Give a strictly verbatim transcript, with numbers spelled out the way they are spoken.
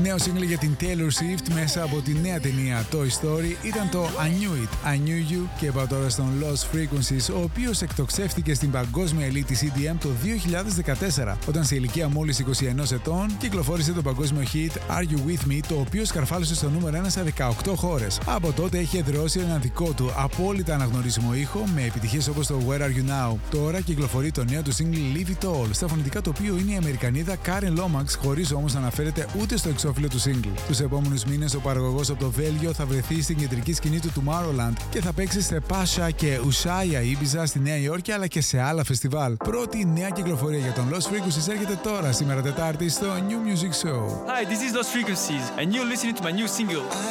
Νέο single για την Taylor Swift μέσα από τη νέα ταινία Toy Story ήταν το I Knew It, I Knew You, και πάω τώρα στον Lost Frequencies, ο οποίος εκτοξεύτηκε στην παγκόσμια ελίτ της ι ντι εμ το δύο χιλιάδες δεκατέσσερα, όταν σε ηλικία μόλις είκοσι ένα ετών κυκλοφόρησε το παγκόσμιο hit Are You With Me, το οποίο σκαρφάλωσε στο νούμερο ένα σε δεκαοκτώ χώρες. Από τότε έχει εδραιώσει ένα δικό του απόλυτα αναγνωρίσιμο ήχο με επιτυχίες όπως το Where Are You Now. Τώρα κυκλοφορεί το νέο του single Leave It All, στα φωνητικά το οποίο είναι η Αμερικανίδα Karen Lomax, χωρίς όμως να αναφέρεται ούτε στο εξώφυλλο του single. Τους επόμενους μήνες ο παραγωγός από το Βέλγιο θα βρεθεί στην κεντρική σκηνή του Tomorrowland και θα παίξει σε Pasha και Ushuaia Ibiza στη Νέα Υόρκη, αλλά και σε άλλα φεστιβάλ. Πρώτη νέα κυκλοφορία για τον Lost Frequencies έρχεται τώρα, σήμερα Τετάρτη, στο New Music Show. Hi, this is Lost Frequencies and you're listening to my new single